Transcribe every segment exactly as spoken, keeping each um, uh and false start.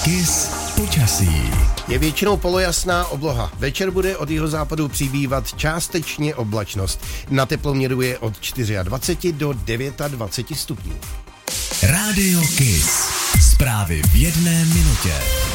Kiss počasí. Je většinou polojasná obloha. Večer bude od jihozápadu přibývat částečně oblačnost. Na teploměru je od dvacet čtyři do dvacet devět stupňů. Rádio Kiss. Zprávy v jedné minutě.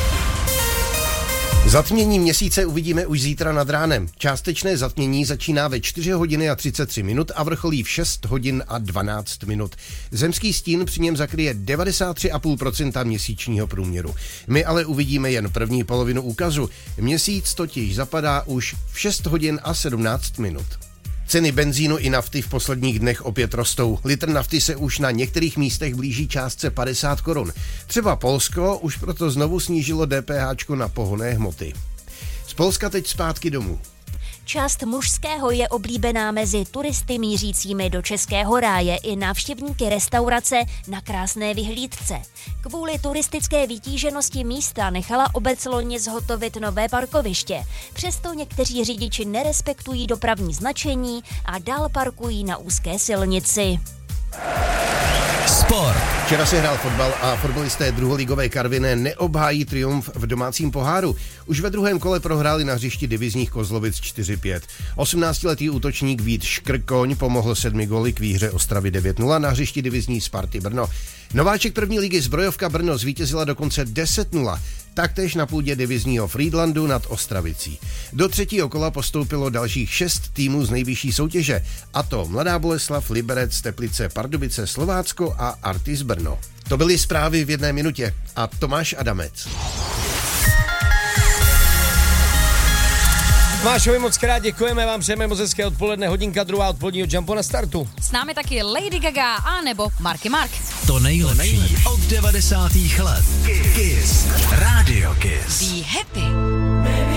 Zatmění měsíce uvidíme už zítra nad ránem. Částečné zatmění začíná ve čtyři hodiny a třicet tři minut a vrcholí v šest hodin a dvanáct minut. Zemský stín při něm zakryje devadesát tři celá pět procenta měsíčního průměru. My ale uvidíme jen první polovinu úkazu. Měsíc totiž zapadá už v šest hodin a sedmnáct minut. Ceny benzínu i nafty v posledních dnech opět rostou. Litr nafty se už na některých místech blíží částce padesát korun. Třeba Polsko už proto znovu snížilo DPHčko na pohonné hmoty. Z Polska teď zpátky domů. Část mužského je oblíbená mezi turisty mířícími do Českého ráje i návštěvníky restaurace na krásné vyhlídce. Kvůli turistické vytíženosti místa nechala obec loni zhotovit nové parkoviště. Přesto někteří řidiči nerespektují dopravní značení a dál parkují na úzké silnici. Sport. Včera se hrál fotbal a fotbalisté druholigové Karviné neobhájí triumf v domácím poháru. Už ve druhém kole prohráli na hřišti divizních Kozlovic čtyři pět. osmnáctiletý útočník Vít Škrkoň pomohl sedmi góly k výhře Ostravy devět nula na hřišti divizní Sparty Brno. Nováček první ligy Zbrojovka Brno zvítězila dokonce deset nula. Taktéž na půdě divizního Frýdlandu nad Ostravicí. Do třetího kola postoupilo dalších šest týmů z nejvyšší soutěže, a to Mladá Boleslav, Liberec, Teplice, Pardubice, Slovácko a Artis Brno. To byly zprávy v jedné minutě a Tomáš Adamec. Mášovi moc krát děkujeme, vám přejeme moc hezké odpoledne, hodinka druhá odpoledního Jumpu na startu. S námi taky Lady Gaga a nebo Marky Mark. To nejlepší od devadesátých let. Kiss. Rádio Kiss. Be happy.